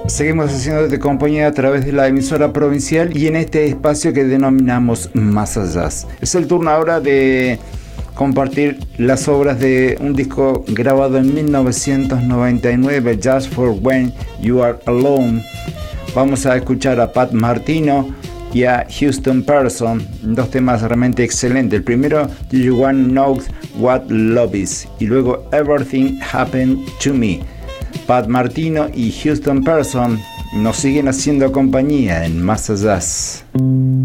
Seguimos haciéndote compañía a través de la emisora provincial y en este espacio que denominamos Más Allá. Es el turno ahora de compartir las obras de un disco grabado en 1999, Just for When You Are Alone. Vamos a escuchar a Pat Martino y a Houston Person, dos temas realmente excelentes. El primero, Do You Want to Know What Love Is, y luego Everything Happened to Me. Pat Martino y Houston Person nos siguen haciendo compañía en Más Allá.